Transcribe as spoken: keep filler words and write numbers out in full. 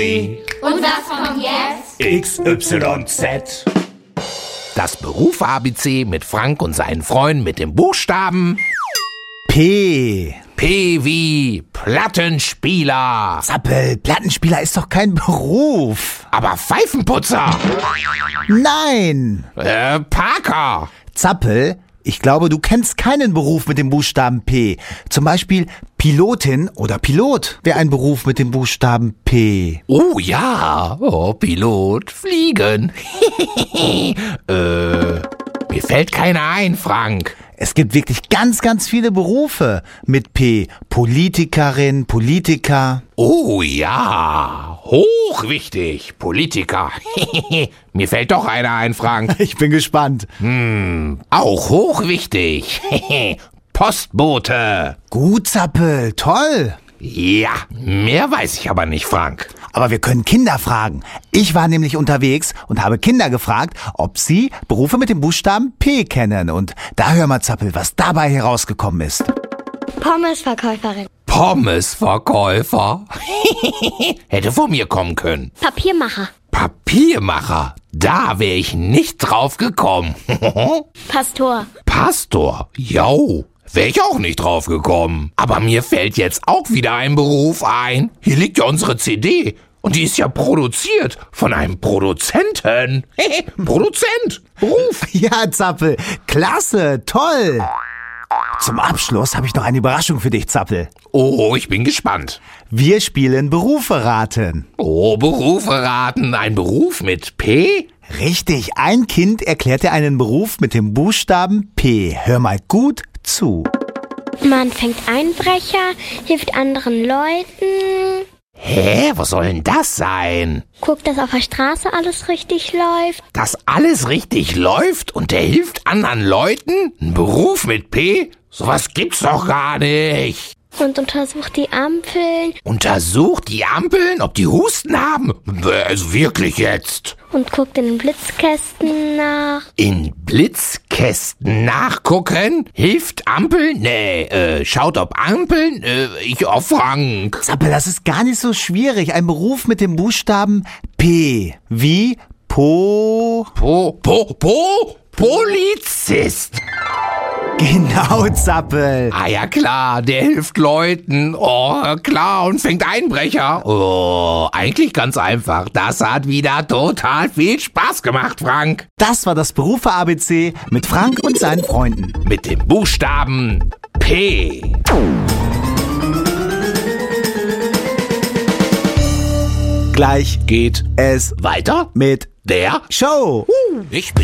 Und was kommt jetzt? X Y Z. Das Beruf-A B C mit Frank und seinen Freunden mit dem Buchstaben P. P wie Plattenspieler. Zappel, Plattenspieler ist doch kein Beruf. Aber Pfeifenputzer. Nein. Äh, Parker. Zappel, ich glaube, du kennst keinen Beruf mit dem Buchstaben P. Zum Beispiel Pilotin oder Pilot wäre ein Beruf mit dem Buchstaben P. Oh ja, oh, Pilot, fliegen. äh, mir fällt keiner ein, Frank. Es gibt wirklich ganz, ganz viele Berufe mit P. Politikerin, Politiker. Oh ja, hochwichtig, Politiker. Mir fällt doch einer ein, Frank. Ich bin gespannt. Hm, auch hochwichtig. Postbote. Gut, Zappel, toll. Ja, mehr weiß ich aber nicht, Frank. Aber wir können Kinder fragen. Ich war nämlich unterwegs und habe Kinder gefragt, ob sie Berufe mit dem Buchstaben P kennen. Und da hör mal, Zappel, was dabei herausgekommen ist. Pommesverkäuferin. Pommesverkäufer. Hätte von mir kommen können. Papiermacher. Papiermacher. Da wäre ich nicht drauf gekommen. Pastor. Pastor. Jau. Wäre ich auch nicht drauf gekommen. Aber mir fällt jetzt auch wieder ein Beruf ein. Hier liegt ja unsere C D. Und die ist ja produziert von einem Produzenten. Produzent. Beruf. Ja, Zappel, klasse, toll. Zum Abschluss habe ich noch eine Überraschung für dich, Zappel. Oh, ich bin gespannt. Wir spielen Berufe raten. Oh, Berufe raten. Ein Beruf mit P? Richtig, ein Kind erklärt dir einen Beruf mit dem Buchstaben P. Hör mal gut zu. Man fängt Einbrecher, hilft anderen Leuten, Hä, was soll denn das sein? guckt, dass auf der Straße alles richtig läuft. Dass alles richtig läuft und der hilft anderen Leuten? Ein Beruf mit P? Sowas gibt's doch gar nicht. Und untersucht die Ampeln Untersucht die Ampeln, ob die Husten haben? Also wirklich jetzt. und guckt in den Blitzkästen nach. In Blitzkästen nachgucken? Hilft Ampeln? Nee, äh, schaut ob Ampeln? Äh, ich auf Frank. Zappel, das ist gar nicht so schwierig. Ein Beruf mit dem Buchstaben P. Wie Po... Po, po, po, Polizist. Genau, Zappel. Ah ja klar, der hilft Leuten. Oh, klar, und fängt Einbrecher. Oh, eigentlich ganz einfach. Das hat wieder total viel Spaß gemacht, Frank. Das war das Berufe-A B C mit Frank und seinen Freunden. Mit dem Buchstaben P. Gleich Geht es weiter mit der Show. Ich bin